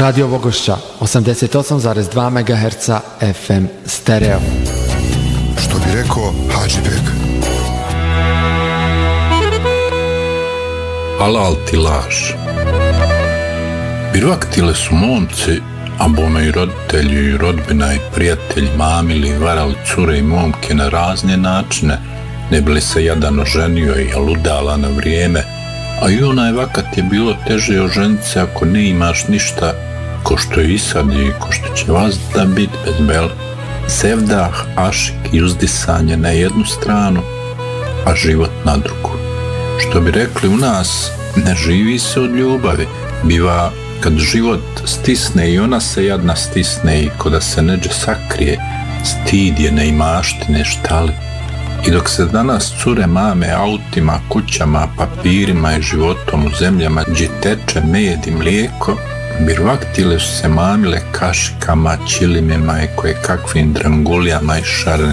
Radio Bogošća 88,2 MHz FM stereo. Što bi rekao Hadžibek. Halal ti laž. Birvaktile su momci, a bome i roditelji i rodbina i prijatelji mamili i varali cure i momke na razne načine, ne bi li se jadan oženio i ludala na vrijeme, a i onaj vakat je bilo teže oženiti se ako ne imaš ništa, ko što je i sad i ko što će vas da bit bez bel. Sevdah, ašik i uzdisanje na jednu stranu, a život na drugu. Što bi rekli u nas, ne živi se od ljubavi, biva kad život stisne i ona se jadna stisne i ko da se neđe sakrije, stid je neimaštine štali. I dok se danas cure mame autima, kućama, papirima i životom u zemljama gdje teče med i mlijeko, birvaktile su se mamile kašikama, čilimima i koje kakvim drangulijama i šarenim